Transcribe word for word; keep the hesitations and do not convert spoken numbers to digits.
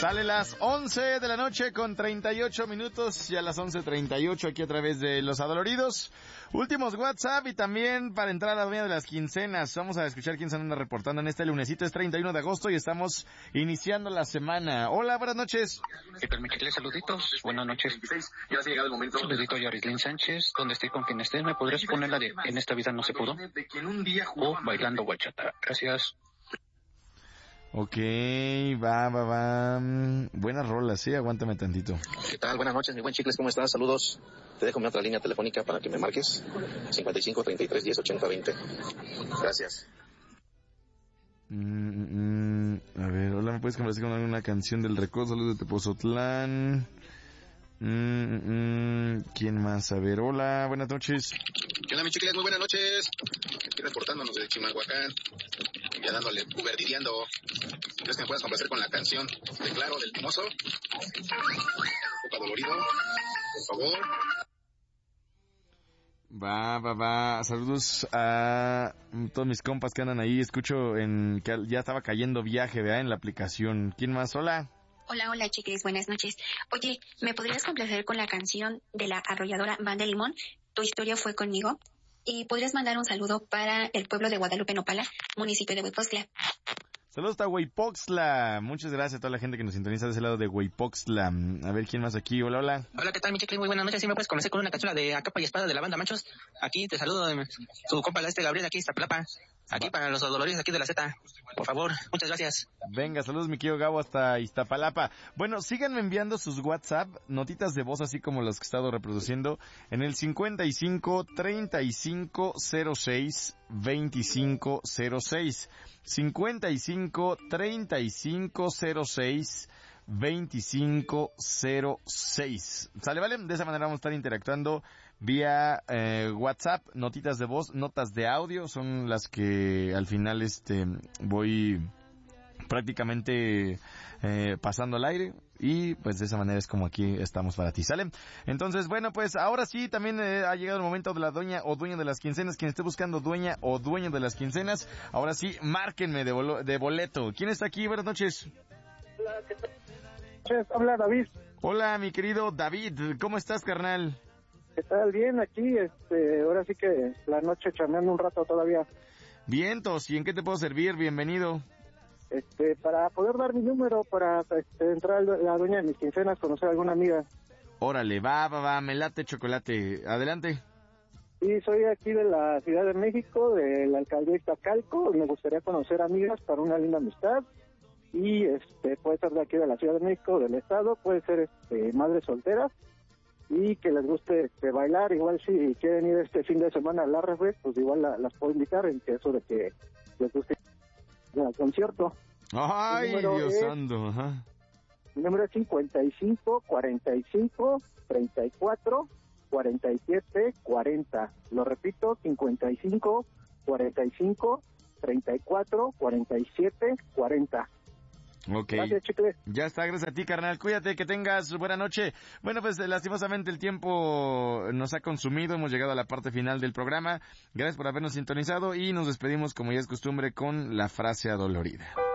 Sale las once de la noche con treinta y ocho minutos y a las once treinta y ocho aquí a través de Los Adoloridos. Últimos WhatsApp y también para entrar a la dueña de las quincenas. Vamos a escuchar quién se anda reportando en este lunesito. Es treinta y uno de agosto y estamos iniciando la semana. Hola, buenas noches. ¿Qué tal, Michele? Saluditos. Buenas noches. Ya ha llegado el momento. Saludito a Yarislin Sánchez. ¿Dónde estoy con quien estés? ¿Me podrías poner la de En esta vida no se pudo? O Bailando Bachata. Gracias. Ok, va, va, va. Buenas rolas, sí, aguántame tantito. ¿Qué tal? Buenas noches, mi buen Chicles, ¿cómo estás? Saludos. Te dejo mi otra línea telefónica para que me marques. cincuenta y cinco, treinta y tres, diez, ochenta, veinte. Gracias. Mm, mm, a ver, hola, ¿me puedes complacer con alguna canción del Recodo? Saludos de Tepozotlán. Mm, mm, ¿Quién más? A ver, hola, buenas noches. ¿Qué onda, mi Chicles? Muy buenas noches. Aquí reportándonos desde Chimalhuacán. Ya dándole uberdidiando. ¿Crees que me puedas complacer con la canción de Claro del Mimoso? Un poco dolorido, por favor. Va, va, va. Saludos a todos mis compas que andan ahí. Escucho en que ya estaba cayendo viaje, ¿verdad? En la aplicación. ¿Quién más? Hola. Hola, hola, chiquis, buenas noches. Oye, ¿me podrías complacer con la canción de la arrolladora Van de Limón? Tu historia fue conmigo. Y podrías mandar un saludo para el pueblo de Guadalupe Nopala, municipio de Huipoxtla. Saludos a Huipoxtla. Muchas gracias a toda la gente que nos sintoniza de ese lado de Huipoxtla. A ver, ¿quién más aquí? Hola, hola. Hola, ¿qué tal, mi chicle? Muy buenas noches. ¿Sí me puedes comenzar con una canción de A Capa y Espada de la banda Machos? Aquí te saludo, su compa, este Gabriel, aquí está Plapa. Aquí para los doloridos aquí de la Z. Por favor, muchas gracias. Venga, saludos mi querido Gabo hasta Iztapalapa. Bueno, síganme enviando sus WhatsApp, notitas de voz así como las que he estado reproduciendo en el cincuenta y cinco, treinta y cinco, cero seis, veinticinco, cero seis. cincuenta y cinco, treinta y cinco, cero seis, veinticinco cero seis. ¿Sale, vale? De esa manera vamos a estar interactuando vía eh, WhatsApp, notitas de voz, notas de audio, son las que al final este voy prácticamente eh, pasando al aire y pues de esa manera es como aquí estamos para ti, ¿sale? Entonces, bueno, pues ahora sí también eh, ha llegado el momento de la dueña o dueño de las quincenas. Quien esté buscando dueña o dueño de las quincenas, ahora sí, márquenme de, bolo- de boleto. ¿Quién está aquí? Buenas noches. Hola, ¿qué tal? Habla David. Hola, mi querido David, ¿cómo estás, carnal? ¿Qué tal? Bien, aquí, este, ahora sí que la noche chameando un rato todavía. Vientos, ¿y en qué te puedo servir? Bienvenido. Este, para poder dar mi número, para este, entrar a la dueña de mis quincenas, conocer a alguna amiga. Órale, va, va, va, me late chocolate. Adelante. Sí, soy aquí de la Ciudad de México, de la alcaldía de Iztacalco. Me gustaría conocer amigas para una linda amistad. Y este, puede ser de aquí de la Ciudad de México, del estado, puede ser este, madres solteras. Y que les guste este, bailar, igual si quieren ir este fin de semana a la Red, pues igual la, las puedo invitar en caso de que les guste al concierto. Ay, Dios santo, ajá. Mi número es cincuenta y cinco, cuarenta y cinco, treinta y cuatro, cuarenta y siete, cuarenta. Lo repito, cincuenta y cinco, cuarenta y cinco, treinta y cuatro, cuarenta y siete, cuarenta. Ok. Gracias, chicle. Ya está, gracias a ti, carnal. Cuídate, que tengas buena noche. Bueno, pues lastimosamente el tiempo nos ha consumido. Hemos llegado a la parte final del programa. Gracias por habernos sintonizado y nos despedimos, como ya es costumbre, con la frase adolorida.